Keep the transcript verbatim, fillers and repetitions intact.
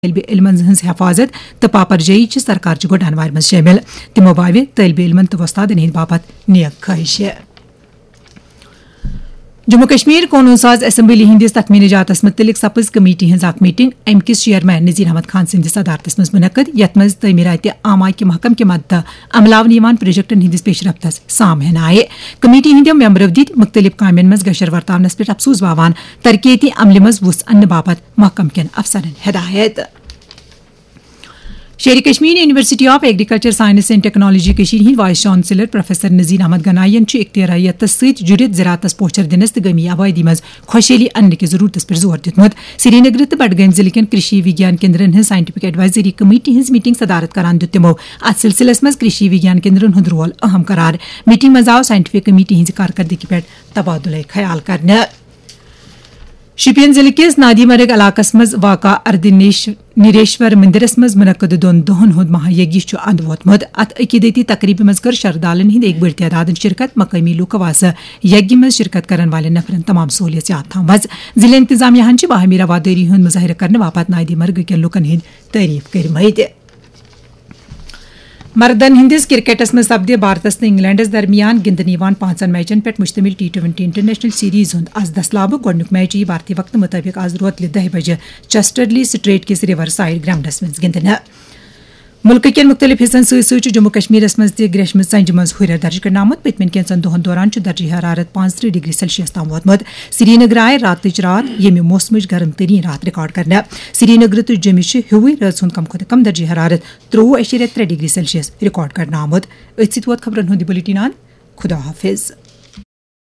طالب علمن ہز حفاظت تو پاپرجائی سرکار گوڈ انوار من شامل تمو باو طالب علمن تو وستادن ہند باپت نیک خواہش. جموں کشمیر قانون ساز اسمبلی ہندس تخمینہ جاتس متعلق سپز کمیٹی ہز اخ میٹنگ ام کس چیئرمین نذیر احمد خان سندس صدارتس مز منعقد یت مز تعمیرات عامہ کہ محکم کہ مدتہ عملاون یوان پروجیکٹن ہندس پیش رفتس سام ہن آئے. کمیٹی ہندو ممبرو دت مختلف کامین مز گشر ورتاونس پہ افسوس واوان ترقیتی عملہ مز وس ان باپت محکم کن افسرن ہدایت. شیر Kashmir university of agriculture science and technology Kashmir Hind vice chancellor professor Nazir Ahmad گنائین اختیاریت ست جڑت زراعتس پوچھر دنس تو گمی آبادی مز خوشحالی انہ کی ضرورت پر زور دتمت. سری نگر تو بڈگام ضلع کن کرشی وگیان کیندرن his scientific advisory committee his meeting صدارت کران دت تمو ات سلسلس مز کرشی وگیان کیندرن ہند رول اہم قرار. میٹنگ مز آو سائنٹفک کمیٹی ہز کارکردگی پہ تبادلہ خیال کرنے. شپین ضلع کس نادی مرگ علاقہ مز واقع اردنیریشور مندرس مز منعقد دون دہن ہند مہا یگی اند ووتمت. ات عقیدتی تقریب مز کر شردالن ہند ایک بڑ تعداد شرکت. مقامی لوک واسہ یگی مز شرکت کرن والے نفرن تمام سہولیت یاد تھامز. ضلع انتظامیہ ہن باہمی رواداری ہند مظاہرہ کرنے باپت نادی مرگ کن لوکن ہند تعریف کرمت. مردن ہندس کرکٹس میں سپدے بھارتس تو انگلینڈس درمیان گندن پانچن میچن پہ مشتمل ٹی ٹوینٹی انٹرنیشنل سیریز ہند آز دسلاب. گۄڈنیُک میچ یی بھارتی وقت مطابق آز روتلہ دہ بجے چسٹرلی سٹریٹ کس ریور سائڈ گراؤنڈس مز گندنہ. ملک کن مختلف حصن ست ست جموں کشمیرس مز تہ گریشمہ ژنجہ مز ہُریر درج کرنہٕ آمت. پتمن کینژن دہن دوران درجہ حرارت پانچ ترہ ڈگری سیلسیس تام ووتمت. سری نگر آئے راتچ رات یمہ موسمچ گرم ترین رات ریکارڈ کرنے. سری نگر تو جموں ہوئی رٲژ ہند کم کھۄتہٕ کم درجہ حرارت تروہ اشاریہ ترے ڈگری سیلسیس ریکارڈ کرنہٕ آمت. اتھ سۭتۍ ووت خبرن ہُنٛد بُلیٹن اند. خدا حافظ.